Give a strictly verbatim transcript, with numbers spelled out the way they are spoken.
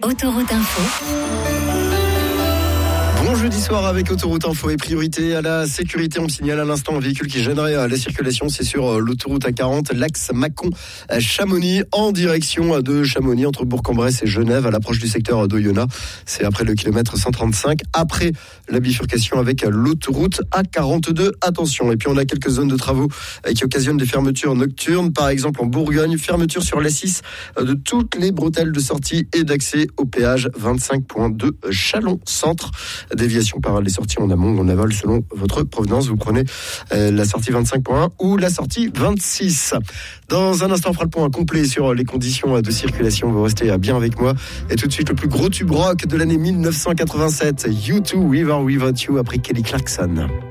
Autoroute Info. Bon jeudi soir avec Autoroute Info et priorité à la sécurité. On me signale à l'instant un véhicule qui gênerait la circulation. C'est sur l'autoroute A quarante, l'axe Mâcon-Chamonix, en direction de Chamonix, entre Bourg-en-Bresse et Genève, à l'approche du secteur d'Oyonnax. C'est après le kilomètre cent trente-cinq, après la bifurcation avec l'autoroute A quarante-deux. Attention, et puis on a quelques zones de travaux qui occasionnent des fermetures nocturnes. Par exemple en Bourgogne, fermeture sur l'A six de toutes les bretelles de sortie et d'accès au péage vingt-cinq point deux Chalon-Centre. Déviation par les sorties en amont ou en aval selon votre provenance. Vous prenez euh, la sortie vingt-cinq point un ou la sortie vingt-six. Dans un instant, on fera le point complet sur les conditions de circulation. Vous restez bien avec moi. Et tout de suite, le plus gros tube rock de l'année mille neuf cent quatre-vingt-sept. U deux, River Without You, après Kelly Clarkson.